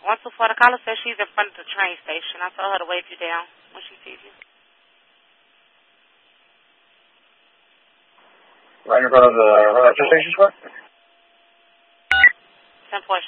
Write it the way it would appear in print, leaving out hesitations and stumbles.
124, the caller says she's in front of the train station. I told her to wave you down when she sees you. Right in front of the station, sir? 10-4.